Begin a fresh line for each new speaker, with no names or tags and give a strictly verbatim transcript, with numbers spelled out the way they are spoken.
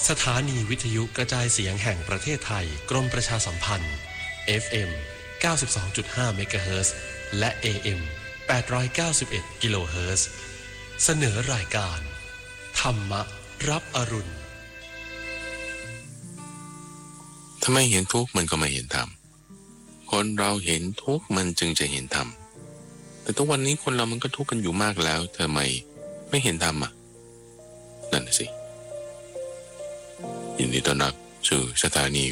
สถานีวิทยุกระจายเสียงแห่งประเทศไทยกรมประชาสัมพันธ์ เอฟ เอ็ม เก้าสิบสองจุดห้า เมกะเฮิรตซ์ และ เอ เอ็ม แปดร้อยเก้าสิบเอ็ด กิโลเฮิรตซ์ เสนอรายการธรรมรับอรุณ
ถ้าไม่เห็นทุกข์มันก็ไม่เห็นธรรมคนเราเห็นทุกข์มันจึงจะเห็นธรรมแต่ทุกวันนี้คนเรามันก็ทุกข์กันอยู่มากแล้วทำไมไม่เห็นธรรมอ่ะนั่นสิยินดีต้อนรับสู่สถานี